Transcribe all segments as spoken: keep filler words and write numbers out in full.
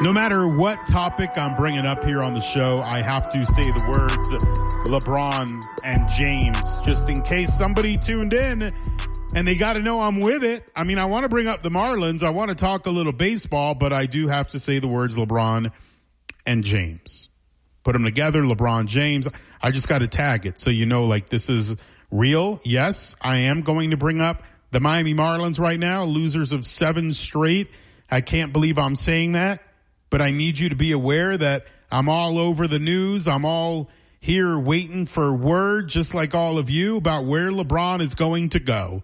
No matter what topic I'm bringing up here on the show, I have to say the words LeBron and James, just in case somebody tuned in and they got to know I'm with it. I mean, I want to bring up the Marlins. I want to talk a little baseball, but I do have to say the words LeBron and James. Put them together, LeBron James. I just got to tag it so you know, like, this is real. Yes, I am going to bring up the Miami Marlins right now, losers of seven straight. I can't believe I'm saying that, but I need you to be aware that I'm all over the news. I'm all here waiting for word, just like all of you, about where LeBron is going to go.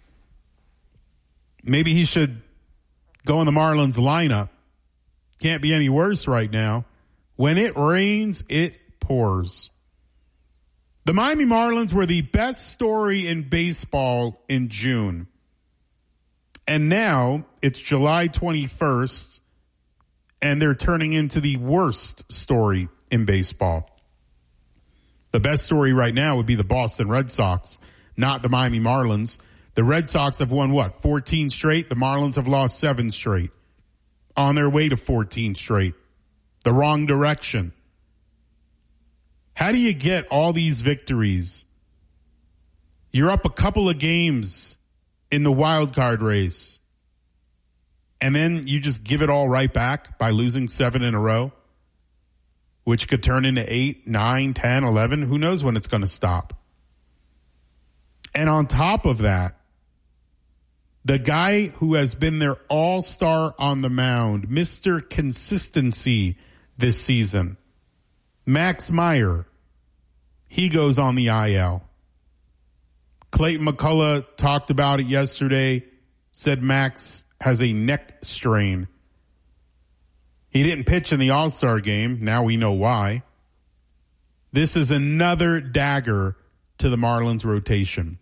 Maybe he should go in the Marlins lineup. Can't be any worse right now. When it rains, it pours. The Miami Marlins were the best story in baseball in June. And now it's July twenty-first, and they're turning into the worst story in baseball. The best story right now would be the Boston Red Sox, not the Miami Marlins. The Red Sox have won, what, fourteen straight? The Marlins have lost seven straight. On their way to fourteen straight. The wrong direction. How do you get all these victories? You're up a couple of games in the wild card race, and then you just give it all right back by losing seven in a row, which could turn into eight, nine, ten, eleven. Who knows when it's going to stop? And on top of that, the guy who has been their all-star on the mound, Mister Consistency this season, Max Meyer, he goes on the I L. Clayton McCullough talked about it yesterday, said Max has a neck strain. He didn't pitch in the All-Star game. Now we know why. This is another dagger to the Marlins rotation.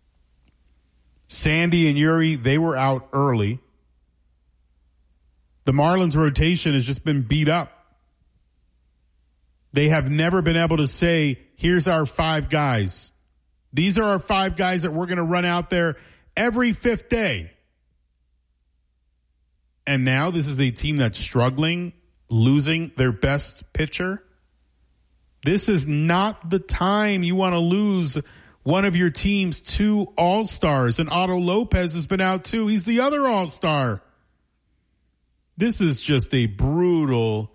Sandy and Yuri, they were out early. The Marlins rotation has just been beat up. They have never been able to say, here's our five guys. These are our five guys that we're going to run out there every fifth day. And now this is a team that's struggling, losing their best pitcher. This is not the time you want to lose one of your team's two all-stars. And Otto Lopez has been out too. He's the other all-star. This is just a brutal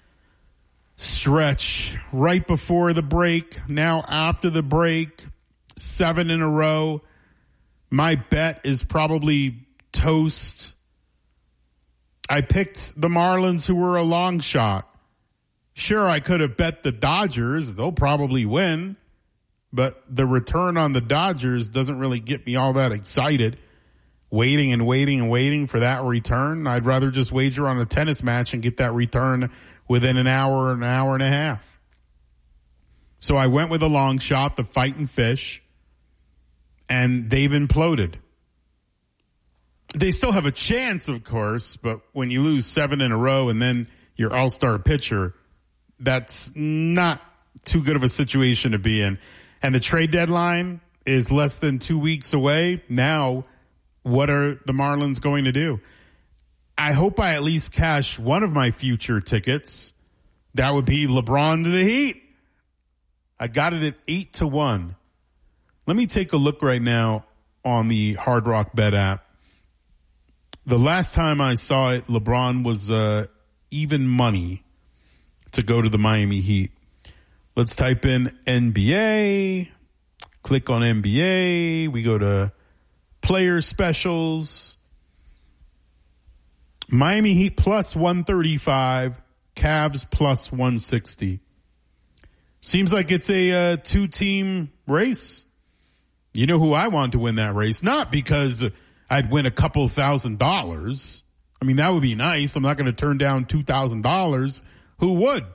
stretch right before the break. Now after the break, seven in a row. My bet is probably toast. I picked the Marlins, who were a long shot. Sure, I could have bet the Dodgers. They'll probably win. But the return on the Dodgers doesn't really get me all that excited. Waiting and waiting and waiting for that return. I'd rather just wager on a tennis match and get that return within an hour, an hour and a half. So I went with a long shot, the Fightin' Fish, and they've imploded. They still have a chance, of course, but when you lose seven in a row and then your all-star pitcher, that's not too good of a situation to be in. And the trade deadline is less than two weeks away. Now, what are the Marlins going to do? I hope I at least cash one of my future tickets. That would be LeBron to the Heat. I got it at eight to one. Let me take a look right now on the Hard Rock Bet app. The last time I saw it, LeBron was uh, even money to go to the Miami Heat. Let's type in N B A. Click on N B A. We go to player specials. Miami Heat plus one thirty-five. Cavs plus one sixty. Seems like it's a uh, two-team race. You know who I want to win that race? Not because I'd win a couple thousand dollars. I mean, that would be nice. I'm not going to turn down two thousand dollars. Who would?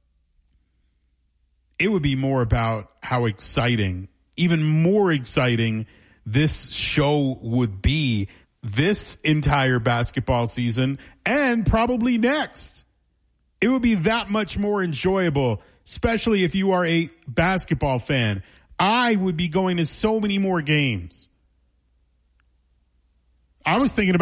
It would be more about how exciting, even more exciting, this show would be this entire basketball season and probably next. It would be that much more enjoyable, especially if you are a basketball fan. I would be going to so many more games. I was thinking about